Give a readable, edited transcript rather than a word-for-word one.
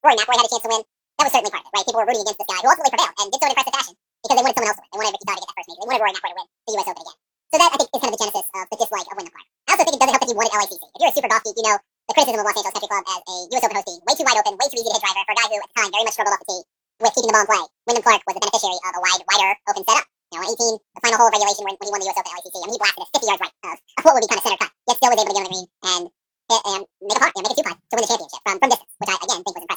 Rory McIlroy had a chance to win. That was certainly part of it, right? People were rooting against this guy who ultimately prevailed and did so in impressive fashion because they wanted someone else to win. They wanted Ricky Fowler to get that first major. They wanted Rory McIlroy to win the U.S. Open again. So that, I think, is kind of the genesis of the dislike of Wyndham Clark. I also think it doesn't help that he won at LACC. If you're a super golf geek, you know the criticism of Los Angeles Country Club as a U.S. Open hosting, way too wide open, way too easy to hit driver for a guy who, at the time, very much struggled off the tee with keeping the ball in play. Wyndham Clark was the beneficiary of a wider open setup. You know, 18, the final hole of regulation when he won the U.S. Open at LACC. I mean, he blasted it 50 yards right of what would be kind of center cut, yet still was able to get on the green and make a putt, make a two putt to win the championship from distance.